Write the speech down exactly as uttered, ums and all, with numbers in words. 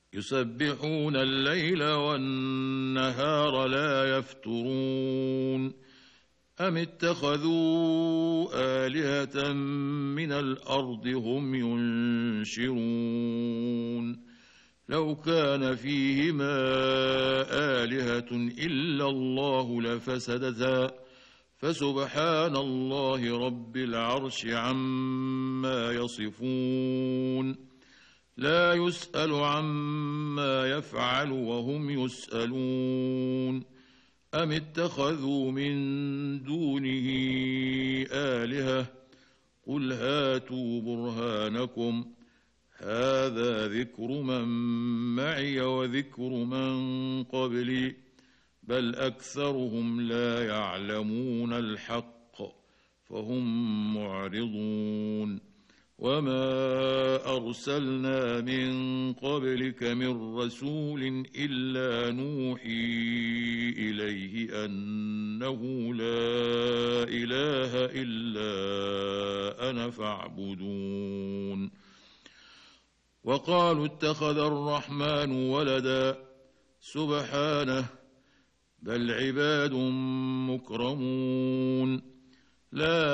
يسبحون الليل والنهار لا يفترون أم اتخذوا آلهة من الأرض هم ينشرون لو كان فيهما آلهة إلا الله لفسدتا فسبحان الله رب العرش عما يصفون لا يسأل عما يفعل وهم يسألون أم اتخذوا من دونه آلهة قل هاتوا برهانكم هذا ذكر من معي وذكر من قبلي بل أكثرهم لا يعلمون الحق فهم معرضون وما أرسلنا من قبلك من رسول إلا نوحي إليه أنه لا إله إلا أنا فاعبدون وقالوا اتخذ الرحمن ولدا سبحانه بل عباد مكرمون لا